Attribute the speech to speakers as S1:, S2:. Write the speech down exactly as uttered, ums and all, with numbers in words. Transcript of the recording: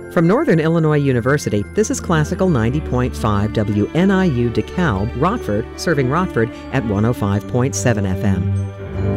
S1: From Northern Illinois University, this is Classical ninety point five W N I U DeKalb, Rockford, serving Rockford at one oh five point seven F M.